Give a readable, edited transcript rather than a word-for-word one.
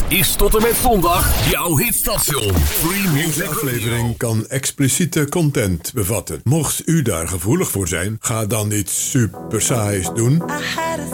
is tot en met zondag jouw hitstation. Free Deze Music aflevering kan expliciete content bevatten. Mocht u daar gevoelig voor zijn, ga dan iets super saais doen. I had a